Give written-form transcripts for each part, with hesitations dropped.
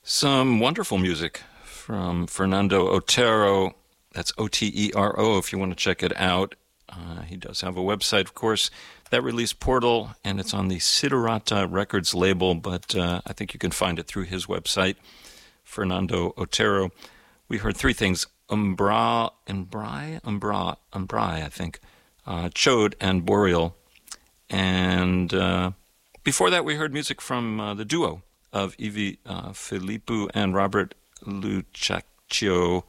Some wonderful music from Fernando Otero. That's Otero if you want to check it out. He does have a website, of course, that released Portal, and it's on the Siddhartha Records label, but I think you can find it through his website, Fernando Otero. We heard three things, Umbrai, I think, Chode and Boreal. And before that, we heard music from the duo of Ivi Filippo and Robert Lucaccio,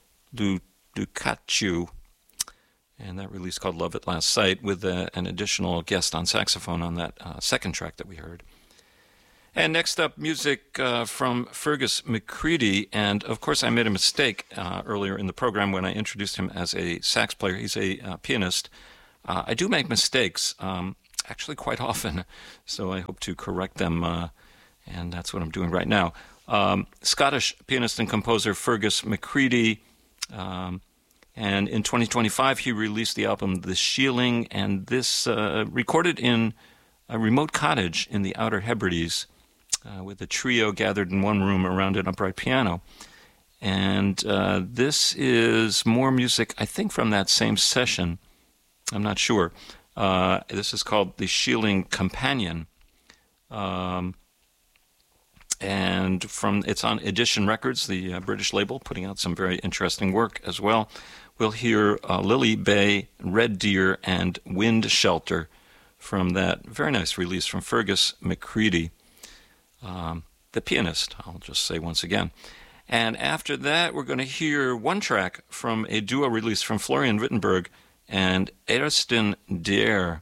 and that release called Love at Last Sight, with an additional guest on saxophone on that second track that we heard. And next up, music from Fergus McCready. And of course, I made a mistake earlier in the program when I introduced him as a sax player. He's a pianist. I do make mistakes, actually quite often, so I hope to correct them, and that's what I'm doing right now. Scottish pianist and composer Fergus McCready. And in 2025, he released the album The Shieling, and this recorded in a remote cottage in the Outer Hebrides with a trio gathered in one room around an upright piano. And this is more music, I think, from that same session. I'm not sure. This is called The Shieling Companion. And it's on Edition Records, the British label, putting out some very interesting work as well. We'll hear Lily Bay, Red Deer, and Wind Shelter from that very nice release from Fergus McCready, the pianist, I'll just say once again. And after that, we're going to hear one track from a duo release from Florian Wittenberg and Eristin Dare.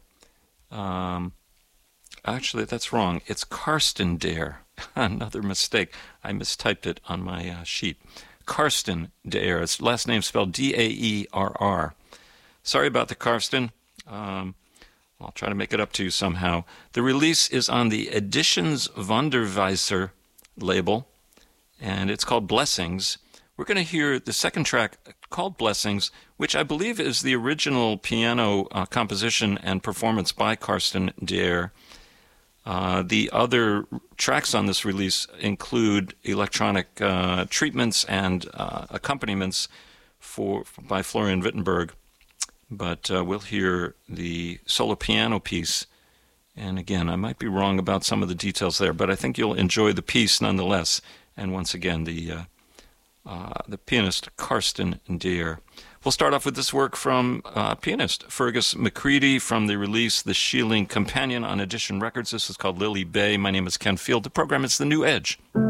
Actually, that's wrong. It's Karsten Dare. Another mistake. I mistyped it on my sheet. Karsten Dare. His last name spelled Daerr. Sorry about the Karsten. I'll try to make it up to you somehow. The release is on the Editions Vonderweiser label, and it's called Blessings. We're going to hear the second track called Blessings, which I believe is the original piano composition and performance by Karsten Dare. The other tracks on this release include electronic treatments and accompaniments by Florian Wittenberg, but we'll hear the solo piano piece. And again, I might be wrong about some of the details there, but I think you'll enjoy the piece nonetheless. And once again, the pianist Karsten Dare. We'll start off with this work from pianist Fergus McCready from the release The Shieling Companion on Edition Records. This is called Lily Bay. My name is Ken Field. The program is The New Edge.